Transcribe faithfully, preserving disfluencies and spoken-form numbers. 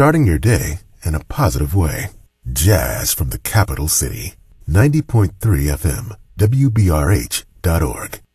starting your day in a positive way. Jazz from the capital city. ninety point three F M, W B R H dot org.